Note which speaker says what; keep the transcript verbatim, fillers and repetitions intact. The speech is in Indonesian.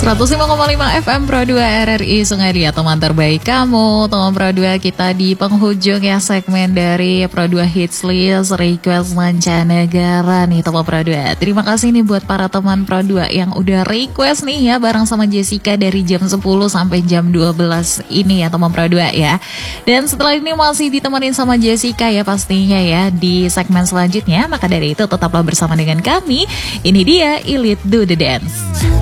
Speaker 1: seratus lima koma lima F M Pro dua R R I Sungai Liat, teman terbaik kamu. Teman Pro dua, kita di penghujung ya segmen dari Pro dua Hits List Request Mancanegara nih teman Pro dua. Terima kasih nih buat para teman Pro dua yang udah request nih ya bareng sama Jessica dari jam sepuluh sampai jam dua belas ini ya teman Pro dua ya. Dan setelah ini masih ditemenin sama Jessica ya pastinya ya di segmen selanjutnya. Maka dari itu tetaplah bersama dengan kami. Ini dia Elite Do The Dance.